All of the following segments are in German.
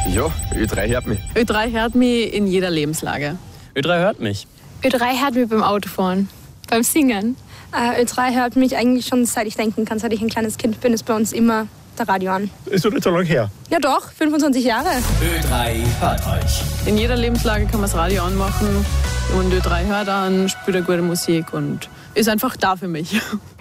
Ja, Ö3 hört mich. Ö3 hört mich in jeder Lebenslage. Ö3 hört mich. Ö3 hört mich beim Autofahren, beim Singen. Ö3 hört mich eigentlich schon seit ich denken kann, seit ich ein kleines Kind bin, ist bei uns immer der Radio an. Ist doch nicht so lange her. Ja doch, 25 Jahre. Ö3 hört euch. In jeder Lebenslage kann man das Radio anmachen und Ö3 hört an, spielt eine gute Musik und ist einfach da für mich.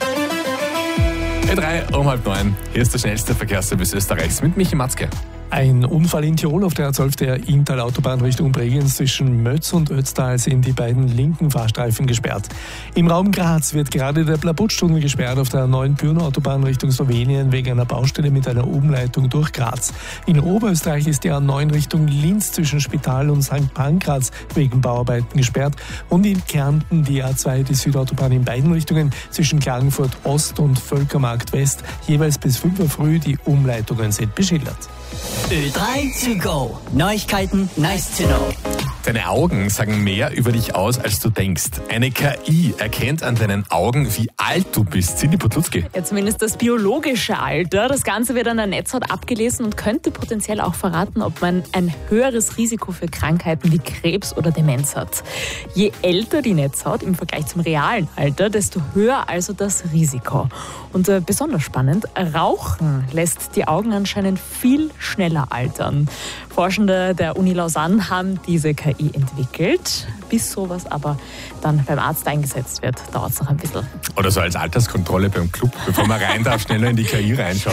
Ö3 um 8:30. Hier ist der schnellste Verkehrsservice Österreichs mit Michi Matzke. Ein Unfall in Tirol auf der A12 der Inntal-Autobahn Richtung Bregenz. Zwischen Mötz und Ötztal sind die beiden linken Fahrstreifen gesperrt. Im Raum Graz wird gerade der Blabutstunnel gesperrt auf der neuen Pürno-Autobahn Richtung Slowenien wegen einer Baustelle mit einer Umleitung durch Graz. In Oberösterreich ist die A9 Richtung Linz zwischen Spital und St. Pankraz wegen Bauarbeiten gesperrt. Und in Kärnten die A2, die Südautobahn in beiden Richtungen zwischen Klagenfurt Ost und Völkermarkt West. Jeweils bis 5 Uhr früh, die Umleitungen sind beschildert. Ö3 to go. Neuigkeiten, nice to know. Deine Augen sagen mehr über dich aus, als du denkst. Eine KI erkennt an deinen Augen, wie alt du bist. Cindy Potlutzki. Ja, zumindest das biologische Alter. Das Ganze wird an der Netzhaut abgelesen und könnte potenziell auch verraten, ob man ein höheres Risiko für Krankheiten wie Krebs oder Demenz hat. Je älter die Netzhaut im Vergleich zum realen Alter, desto höher also das Risiko. Und besonders spannend, Rauchen lässt die Augen anscheinend viel schneller altern. Forschende der Uni Lausanne haben diese KI entwickelt. Bis sowas aber dann beim Arzt eingesetzt wird, dauert es noch ein bisschen. Oder so als Alterskontrolle beim Club, bevor man rein darf, schneller in die KI reinschauen.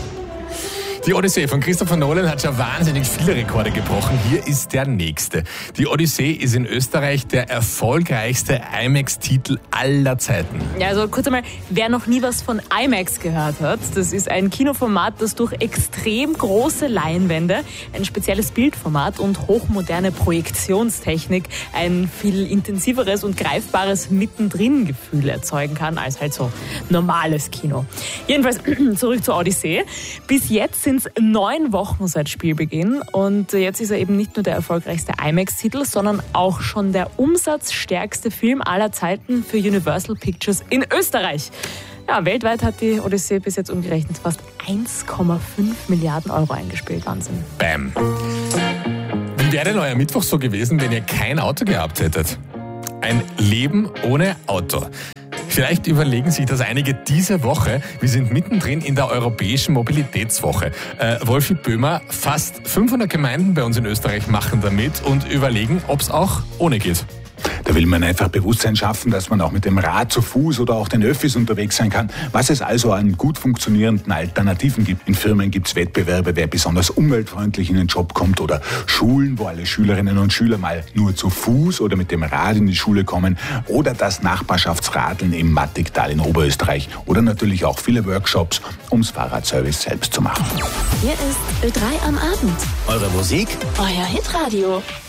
Die Odyssee von Christopher Nolan hat schon wahnsinnig viele Rekorde gebrochen. Hier ist der nächste. Die Odyssee ist in Österreich der erfolgreichste IMAX-Titel aller Zeiten. Ja, also kurz einmal, wer noch nie was von IMAX gehört hat, das ist ein Kinoformat, das durch extrem große Leinwände, ein spezielles Bildformat und hochmoderne Projektionstechnik ein viel intensiveres und greifbares Mittendrin-Gefühl erzeugen kann, als halt so normales Kino. Jedenfalls zurück zur Odyssee. Bis jetzt sind es 9 Wochen seit Spielbeginn und jetzt ist er eben nicht nur der erfolgreichste IMAX-Titel, sondern auch schon der umsatzstärkste Film aller Zeiten für Universal Pictures in Österreich. Ja, weltweit hat die Odyssee bis jetzt umgerechnet fast 1,5 Milliarden Euro eingespielt. Wahnsinn. Bam. Wie wäre denn euer Mittwoch so gewesen, wenn ihr kein Auto gehabt hättet? Ein Leben ohne Auto. Vielleicht überlegen sich das einige diese Woche. Wir sind mittendrin in der Europäischen Mobilitätswoche. Wolfi Böhmer, fast 500 Gemeinden bei uns in Österreich machen damit und überlegen, ob es auch ohne geht. Da will man einfach Bewusstsein schaffen, dass man auch mit dem Rad zu Fuß oder auch den Öffis unterwegs sein kann. Was es also an gut funktionierenden Alternativen gibt. In Firmen gibt es Wettbewerbe, wer besonders umweltfreundlich in den Job kommt oder Schulen, wo alle Schülerinnen und Schüler mal nur zu Fuß oder mit dem Rad in die Schule kommen oder das Nachbarschaftsradeln im Mattigtal in Oberösterreich oder natürlich auch viele Workshops, ums Fahrradservice selbst zu machen. Hier ist Ö3 am Abend. Eure Musik, euer Hitradio.